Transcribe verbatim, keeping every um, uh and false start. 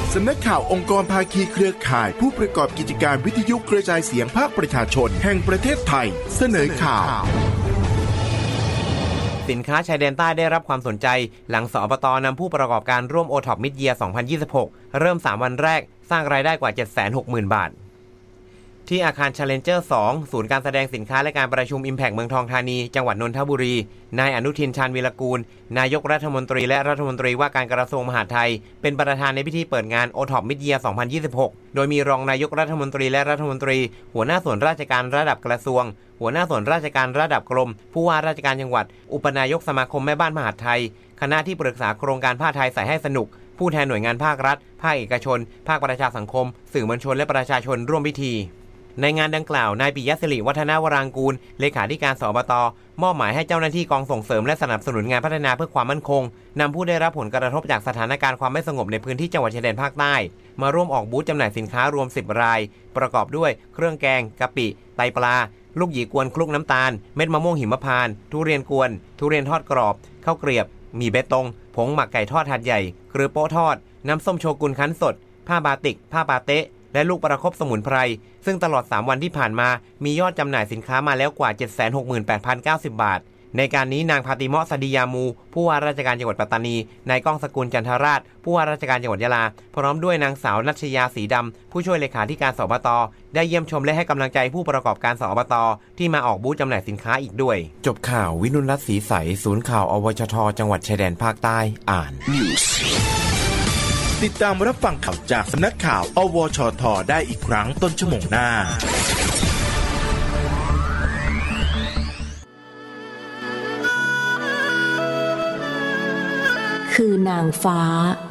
สำนักข่าวองค์กรภาคีเครือข่ายผู้ประกอบกิจการวิทยุกระจายเสียงภาคประชาชนแห่งประเทศไทยเสนอข่าวสินค้าชายแดนใต้ได้รับความสนใจหลังสปต.นำผู้ประกอบการร่วม โอ ท็อป Mid-Year สองพันยี่สิบหกเริ่มสามวันแรกสร้างรายได้กว่า เจ็ดแสนหกหมื่น บาทที่อาคาร Challenger สอง ศูนย์การแสดงสินค้าและการประชุม Impact เมืองทองธานีจังหวัดนนทบุรีนายอนุทินชาญวีรกูลนายกรัฐมนตรีและรัฐมนตรีว่าการกระทรวงมหาดไทยเป็นประธานในพิธีเปิดงาน โอ ท็อป Mid-Year สองพันยี่สิบหกโดยมีรองนายกรัฐมนตรีและรัฐมนตรีหัวหน้าส่วนราชการระดับกระทรวงหัวหน้าส่วนราชการระดับกรมผู้ว่าราชการจังหวัดอุปนายกสมาคมแม่บ้านมหาดไทยคณะที่ปรึกษาโครงการผ้าไทยใส่ให้สนุกผู้แทนหน่วยงานภาครัฐภาคเอกชนภาคประชาสังคมสื่อมวลชนและประชาชนร่วมพิธีในงานดังกล่าวนายปิยะศิริวัฒนวรางกูลเลขาธิการสปต.มอบหมายให้เจ้าหน้าที่กองส่งเสริมและสนับสนุนงานพัฒนาเพื่อความมั่นคงนำผู้ได้รับผลกระทบจากสถานการณ์ความไม่สงบในพื้นที่จังหวัดชายแดนภาคใต้มาร่วมออกบูธจำหน่ายสินค้ารวมสิบรายประกอบด้วยเครื่องแกงกะปิไตปลาลูกหยีกวนคลุกน้ำตาลเม็ดมะม่วงหิมพานต์ทุเรียนกวนทุเรียนทอดกรอบข้าวเกรียบหมี่เบตงผงหมักไก่ทอดถาดใหญ่เกลือโป๊ะทอดน้ำส้มโชกุนคั้นสดผ้าบาติกผ้าปาเต๊ะและลูกประคบสมุนไพรซึ่งตลอดสามวันที่ผ่านมามียอดจำหน่ายสินค้ามาแล้วกว่า เจ็ดแสนหกหมื่นแปดพันเก้าสิบ บาทในการนี้นางพาติเมาะสดียามูผู้ว่าราชการจังหวัดปัตตานีนายก้องสกุลจันทราชผู้ว่าราชการจังหวัดยะลาพร้อมด้วยนางสาวนัชยาสีดำผู้ช่วยเลขาธิการสปต.ได้เยี่ยมชมและให้กำลังใจผู้ประกอบการสปต.ที่มาออกบูธจำหน่ายสินค้าอีกด้วยจบข่าววินุรัตน์ศรีใสศูนย์ข่าวอวชท.จังหวัดชายแดนภาคใต้อ่านติดตามรับฟังข่าวจากสำนักข่าวอวชท.ได้อีกครั้งต้นชั่วโมงหน้าคือนางฟ้า